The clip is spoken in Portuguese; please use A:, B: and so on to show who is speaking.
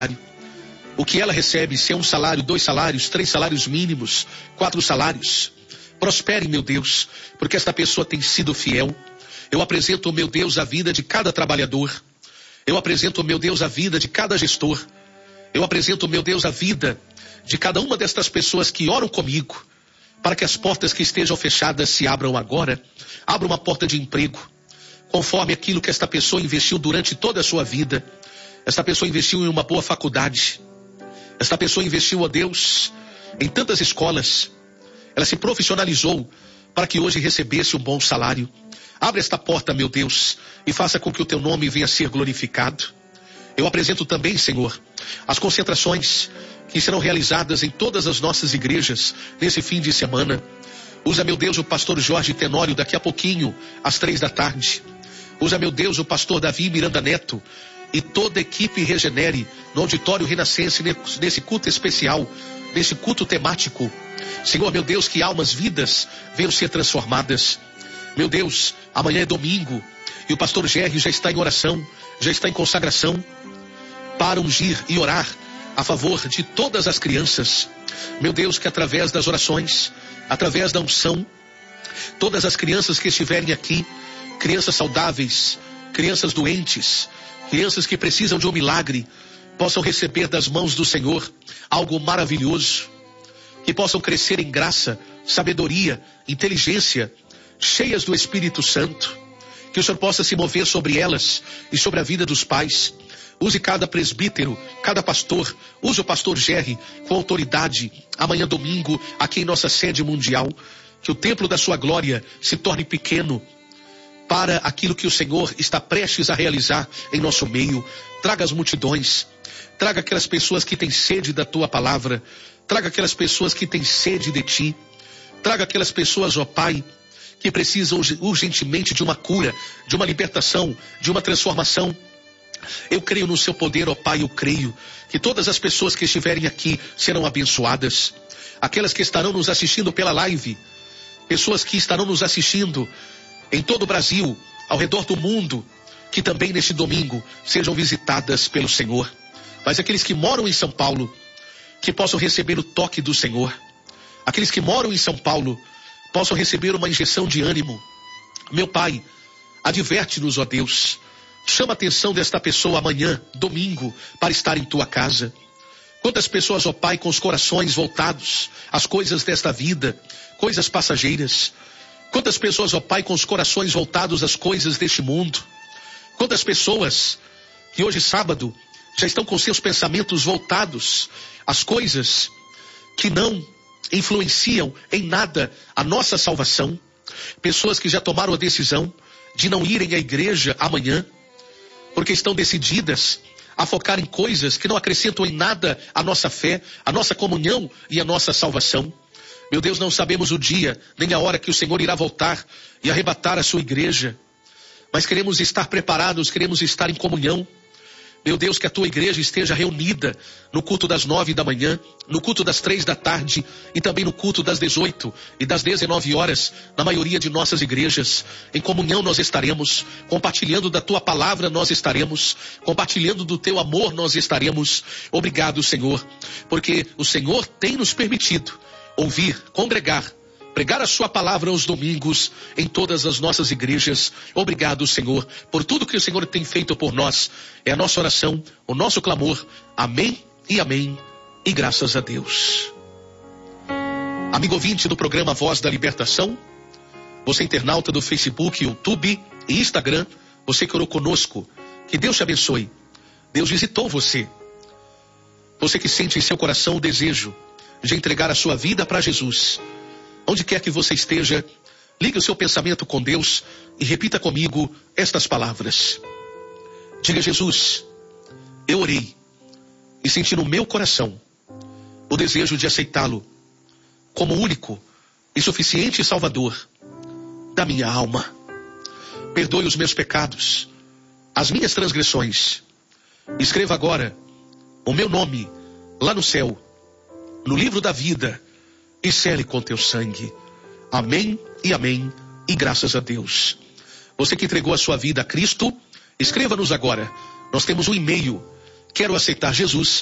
A: O que ela recebe, se é 1 salário, 2 salários, 3 salários mínimos, 4 salários. Prospere, meu Deus, porque esta pessoa tem sido fiel. Eu apresento, meu Deus, a vida de cada trabalhador. Eu apresento, meu Deus, a vida de cada gestor. Eu apresento, meu Deus, a vida de cada uma destas pessoas que oram comigo, para que as portas que estejam fechadas se abram agora. Abra uma porta de emprego, conforme aquilo que esta pessoa investiu durante toda a sua vida. Esta pessoa investiu em uma boa faculdade. Esta pessoa investiu, ó Deus, em tantas escolas. Ela se profissionalizou para que hoje recebesse um bom salário. Abre esta porta, meu Deus, e faça com que o teu nome venha a ser glorificado. Eu apresento também, Senhor, as concentrações que serão realizadas em todas as nossas igrejas nesse fim de semana. Usa, meu Deus, o pastor Jorge Tenório daqui a pouquinho, às 15h. Usa, meu Deus, o pastor Davi Miranda Neto e toda a equipe Regenere no Auditório Renascense, nesse culto especial, nesse culto temático. Senhor, meu Deus, que almas, vidas venham ser transformadas. Meu Deus, amanhã é domingo e o pastor Gerry já está em oração, já está em consagração para ungir e orar a favor de todas as crianças. Meu Deus, que através das orações, através da unção, todas as crianças que estiverem aqui, crianças saudáveis, crianças doentes, crianças que precisam de um milagre, possam receber das mãos do Senhor algo maravilhoso, que possam crescer em graça, sabedoria, inteligência, cheias do Espírito Santo, que o Senhor possa se mover sobre elas e sobre a vida dos pais. Use cada presbítero, cada pastor, use o pastor Gerry com autoridade, amanhã domingo, aqui em nossa sede mundial, que o templo da sua glória se torne pequeno, para aquilo que o Senhor está prestes a realizar em nosso meio. Traga as multidões, traga aquelas pessoas que têm sede da tua palavra, traga aquelas pessoas que têm sede de ti, traga aquelas pessoas, ó Pai, que precisam urgentemente de uma cura, de uma libertação, de uma transformação. Eu creio no seu poder, ó Pai, eu creio que todas as pessoas que estiverem aqui serão abençoadas. Aquelas que estarão nos assistindo pela live, pessoas que estarão nos assistindo em todo o Brasil, ao redor do mundo, que também neste domingo sejam visitadas pelo Senhor. Mas aqueles que moram em São Paulo, que possam receber o toque do Senhor. Aqueles que moram em São Paulo, possam receber uma injeção de ânimo. Meu Pai, adverte-nos, ó Deus. Chama a atenção desta pessoa amanhã, domingo, para estar em tua casa. Quantas pessoas, ó Pai, com os corações voltados às coisas desta vida, coisas passageiras. Quantas pessoas, ó Pai, com os corações voltados às coisas deste mundo. Quantas pessoas que hoje, sábado, já estão com seus pensamentos voltados às coisas que não influenciam em nada a nossa salvação. Pessoas que já tomaram a decisão de não irem à igreja amanhã, porque estão decididas a focar em coisas que não acrescentam em nada a nossa fé, a nossa comunhão e a nossa salvação. Meu Deus, não sabemos o dia, nem a hora que o Senhor irá voltar e arrebatar a sua igreja. Mas queremos estar preparados, queremos estar em comunhão. Meu Deus, que a tua igreja esteja reunida no culto das 9h, no culto das 15h e também no culto das 18 e das 19h, na maioria de nossas igrejas. Em comunhão nós estaremos, compartilhando da tua palavra nós estaremos, compartilhando do teu amor nós estaremos. Obrigado, Senhor, porque o Senhor tem nos permitido ouvir, congregar, pregar a sua palavra aos domingos em todas as nossas igrejas. Obrigado, Senhor, por tudo que o Senhor tem feito por nós. É a nossa oração, o nosso clamor. Amém e amém. E graças a Deus. Amigo ouvinte do programa Voz da Libertação, você internauta do Facebook, YouTube e Instagram, você que orou conosco, que Deus te abençoe. Deus visitou você. Você que sente em seu coração o desejo de entregar a sua vida para Jesus. Onde quer que você esteja, ligue o seu pensamento com Deus e repita comigo estas palavras. Diga: Jesus, eu orei e senti no meu coração o desejo de aceitá-lo como único e suficiente Salvador da minha alma. Perdoe os meus pecados, as minhas transgressões. Escreva agora o meu nome lá no céu, no livro da vida, e sele com teu sangue. Amém e amém, e graças a Deus. Você que entregou a sua vida a Cristo, escreva-nos agora. Nós temos um e-mail quero aceitar Jesus